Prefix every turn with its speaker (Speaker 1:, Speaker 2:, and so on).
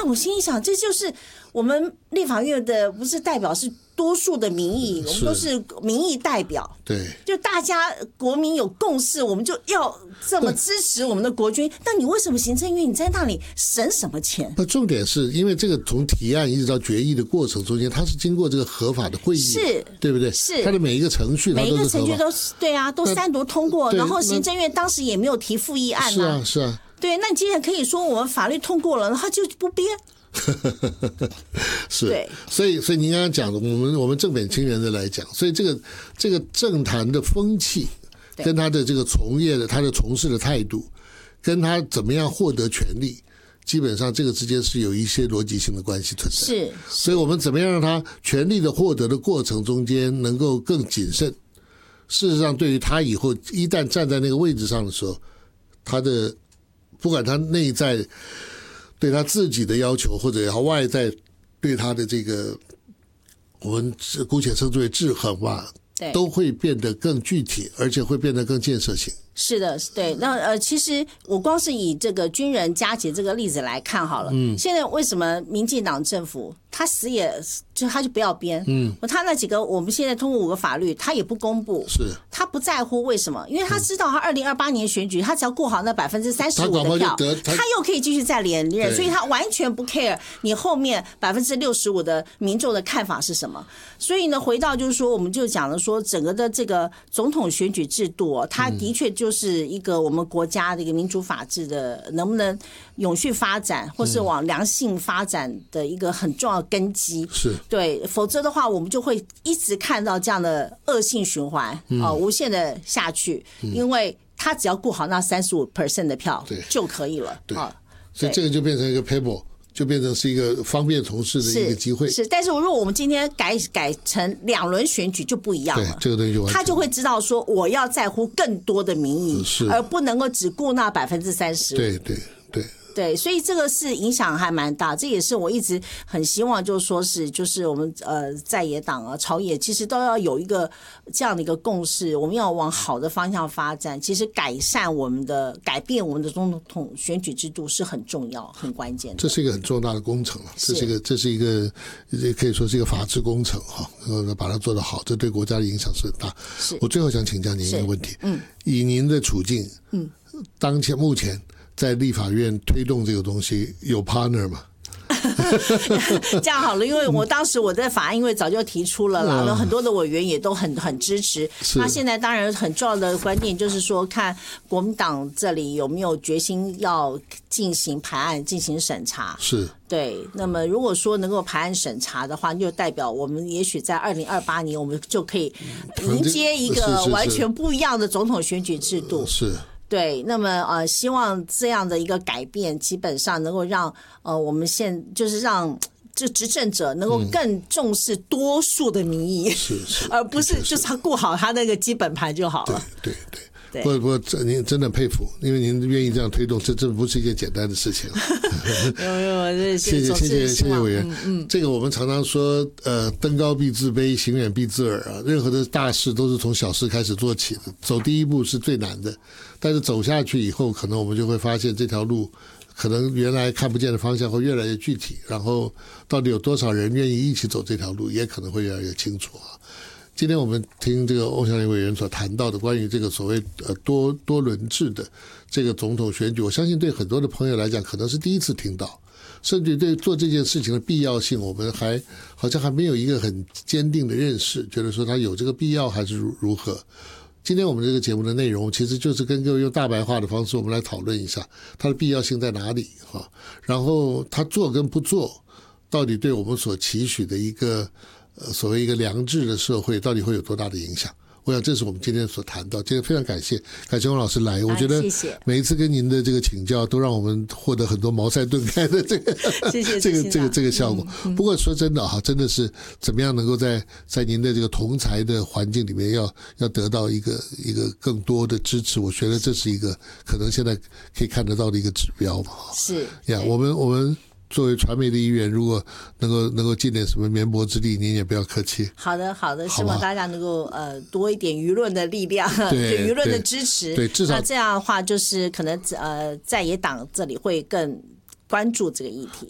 Speaker 1: 但我心里想，这就是我们立法院的不是代表是多数的民意，我们都是民意代表，
Speaker 2: 对，
Speaker 1: 就大家国民有共识，我们就要这么支持我们的国军。但你为什么行政院你在那里省什么钱？
Speaker 2: 不，重点是因为这个从提案一直到决议的过程中间，它是经过这个合法的会议，
Speaker 1: 是，
Speaker 2: 对不对？
Speaker 1: 是，
Speaker 2: 它的每一个程序，
Speaker 1: 每一个程序都是对啊，都三读通过，然后行政院当时也没有提复议案
Speaker 2: 是啊，是啊。
Speaker 1: 对，那你今天可以说我们法律通过了，然后就不编。
Speaker 2: 是，所以您刚刚讲的，我们正本清源的来讲，所以这个政坛的风气，跟他的这个从业的他的从事的态度，跟他怎么样获得权利，基本上这个之间是有一些逻辑性的关系存在。
Speaker 1: 是，
Speaker 2: 所以我们怎么样让他权利的获得的过程中间能够更谨慎？事实上，对于他以后一旦站在那个位置上的时候，他的不管他内在对他自己的要求，或者他外在对他的这个，我们姑且称之为制衡吧，都会变得更具体，而且会变得更建设性。
Speaker 1: 是的，对。那其实我光是以这个军人加节这个例子来看好了。现在为什么民进党政府他死也他就不要编？他那几个我们现在通过5个法律，他也不公布，
Speaker 2: 是
Speaker 1: 他不在乎，为什么？因为他知道他2028年选举，他只要过好那35%的票，他又可以继续再连任，所以他完全不 care 你后面65%的民众的看法是什么。所以呢，回到就是说，我们就讲了说，整个的这个总统选举制度，它的确就是一个我们国家的一个民主法治的能不能永续发展，或是往良性发展的一个很重要的根基。
Speaker 2: 是，
Speaker 1: 对，否则的话，我们就会一直看到这样的恶性循环无限的下去，因为他只要顾好那35% 的票就可以了。
Speaker 2: 对，所以这个就变成一个 pebble。就变成是一个方便从事的一个机会。
Speaker 1: 是，但是如果我们今天改成2轮选举就不一样了。
Speaker 2: 对，这个东西就
Speaker 1: 他就会知道说，我要在乎更多的民意，而不能够只顾那30%。
Speaker 2: 对对对。
Speaker 1: 对，所以这个是影响还蛮大，这也是我一直很希望，就是说是就是我们在野党啊、朝野，其实都要有一个这样的一个共识，我们要往好的方向发展。其实改变我们的总统选举制度是很重要、很关键的。
Speaker 2: 这是一个很重大的工程了，这是一个可以说是一个法治工程哈，把它做得好，这对国家的影响是很大。我最后想请教您一个问题，以您的处境，目前在立法院推动这个东西有 partner 吗？
Speaker 1: 这样好了，因为我当时我在法案因为早就提出了啦，有很多的委员也都很支持。那现在当然很重要的关键就是说，看国民党这里有没有决心要进行排案、进行审查。
Speaker 2: 是。
Speaker 1: 对，那么如果说能够排案审查的话，就代表我们也许在2028年，我们就可以迎接一个完全不一样的总统选举制度。
Speaker 2: 是。
Speaker 1: 对，那么希望这样的一个改变，基本上能够让我们就是让这执政者能够更重视多数的民意，
Speaker 2: 是
Speaker 1: 而不是就是他顾好他那个基本盘就好了。
Speaker 2: 对。不，您真的佩服，因为您愿意这样推动，这不是一件简单的事情。谢谢委员。这个我们常常说，登高必自卑，行远必自耳啊。任何的大事都是从小事开始做起的，走第一步是最难的，但是走下去以后，可能我们就会发现这条路可能原来看不见的方向会越来越具体，然后到底有多少人愿意一起走这条路，也可能会越来越清楚啊。今天我们听这个欧祥林委员所谈到的关于这个所谓多轮制的这个总统选举，我相信对很多的朋友来讲可能是第一次听到，甚至对做这件事情的必要性，我们好像还没有一个很坚定的认识，觉得说它有这个必要还是如何。今天我们这个节目的内容其实就是跟各位用大白话的方式，我们来讨论一下它的必要性在哪里哈，然后它做跟不做到底对我们所期许的一个所谓一个良治的社会到底会有多大的影响。我想这是我们今天所谈到，今天非常感谢翁老师来，我觉得每一次跟您的这个请教都让我们获得很多茅塞顿开的这个效果。不过说真的哈，真的是怎么样能够在您的这个同侪的环境里面要得到一个更多的支持，我觉得这是一个可能现在可以看得到的一个指标嘛。
Speaker 1: 是
Speaker 2: 呀，我们作为传媒的一员，如果能够尽点什么绵薄之力，您也不要客气。
Speaker 1: 好的，希望大家能够多一点舆论的力量，对舆论的支持。
Speaker 2: 对，至少
Speaker 1: 那这样的话，就是可能在野党这里会更关注这个议题。